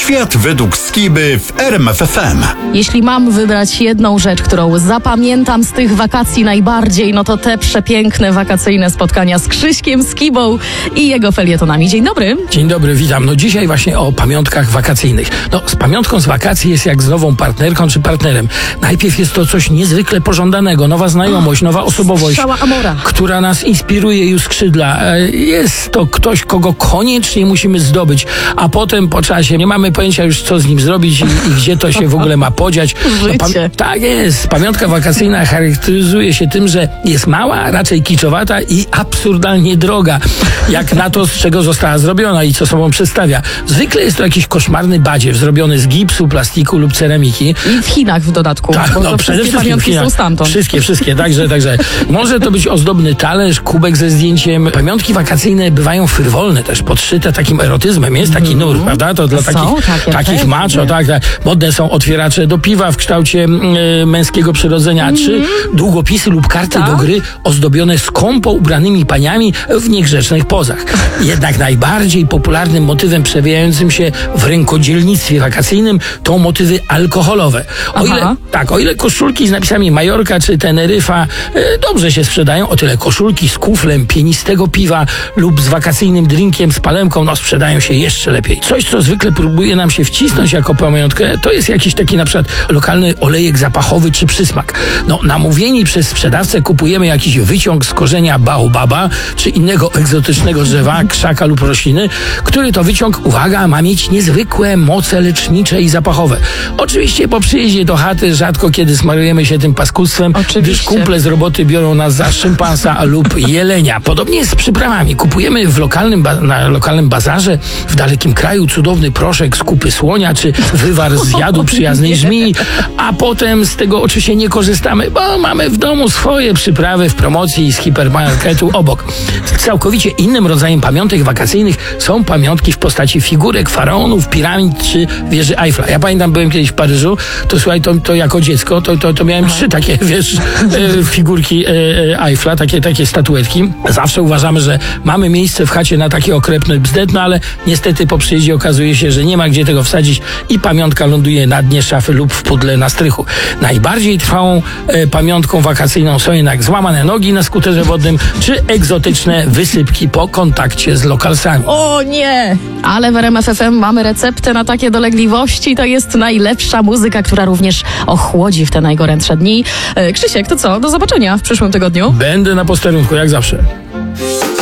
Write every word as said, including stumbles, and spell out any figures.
Świat według Skiby w R M F F M. Jeśli mam wybrać jedną rzecz, którą zapamiętam z tych wakacji najbardziej, no to te przepiękne wakacyjne spotkania z Krzyśkiem Skibą i jego felietonami. Dzień dobry. Dzień dobry, witam. No dzisiaj właśnie o pamiątkach wakacyjnych. No z pamiątką z wakacji jest jak z nową partnerką czy partnerem. Najpierw jest to coś niezwykle pożądanego, nowa znajomość, nowa osobowość, Strzała Amora, która nas inspiruje i uskrzydla. Jest to ktoś, kogo koniecznie musimy zdobyć, a potem po czasie nie mamy pojęcia już, co z nim zrobić i, i gdzie to się w ogóle ma podziać. No, Życie. tak jest. Pamiątka wakacyjna charakteryzuje się tym, że jest mała, raczej kiczowata i absurdalnie droga, jak na to, z czego została zrobiona i co sobą przedstawia. Zwykle jest to jakiś koszmarny badziew zrobiony z gipsu, plastiku lub ceramiki. I w Chinach w dodatku, Tak, bo no to przede wszystkie wszystkim pamiątki China. są stamtąd. Wszystkie, wszystkie, także, także. Może to być ozdobny talerz, kubek ze zdjęciem. Pamiątki wakacyjne bywają frywolne też, podszyte takim erotyzmem. Jest taki nur, prawda? To dla Są takich, takie, takich pewnie. macho, tak, tak. Modne są otwieracze do piwa w kształcie y, męskiego przyrodzenia, czy długopisy lub karty Tak. do gry ozdobione skąpo ubranymi paniami w niegrzecznych pozach. Jednak najbardziej popularnym motywem przewijającym się w rękodzielnictwie wakacyjnym to motywy alkoholowe. O ile, Aha. tak, o ile koszulki z napisami Majorka czy Teneryfa e, dobrze się sprzedają, o tyle koszulki z kuflem pienistego piwa lub z wakacyjnym drinkiem z palemką, no sprzedają się jeszcze lepiej. Coś, co zwykle próbuje nam się wcisnąć jako pamiątkę, to jest jakiś taki na przykład lokalny olejek zapachowy czy przysmak. No, namówieni przez sprzedawcę kupujemy jakiś wyciąg z korzenia baobaba czy innego egzotycznego drzewa, krzaka lub rośliny, który to wyciąg, uwaga, ma mieć niezwykłe moce lecznicze i zapachowe. Oczywiście po przyjeździe do chaty rzadko kiedy smarujemy się tym paskudstwem, Oczywiście. gdyż kumple z roboty biorą nas za szympansa lub jelenia. Podobnie jest z przyprawami. Kupujemy w lokalnym ba- na lokalnym bazarze w dalekim kraju cudowny proszek z kupy słonia czy wywar z jadu przyjaznej żmii, a potem z tego oczywiście nie korzystamy, bo mamy w domu swoje przyprawy w promocji z hipermarketu obok. Całkowicie innym rodzajem pamiątek wakacyjnych są pamiątki w postaci figurek, faraonów, piramid czy wieży Eiffla. Ja pamiętam, byłem kiedyś w Paryżu, to słuchaj, to, to jako dziecko, to, to, to miałem trzy takie, wiesz, e, figurki e, e, Eiffla, takie, takie statuetki. Zawsze uważamy, że mamy miejsce w chacie na takie okropne bzdet, no ale niestety po przyjeździe okazuje się, że nie ma gdzie tego wsadzić i pamiątka ląduje na dnie szafy lub w pudle na strychu. Najbardziej trwałą e, pamiątką wakacyjną są jednak złamane nogi na skuterze wodnym czy egzotyczne wysypki po kontakcie z lokalsami. O nie! Ale w R M F F M mamy receptę na takie dolegliwości. To jest najlepsza muzyka, która również ochłodzi w te najgorętsze dni. E, Krzysiek, to co? Do zobaczenia w przyszłym tygodniu. Będę na posterunku, jak zawsze.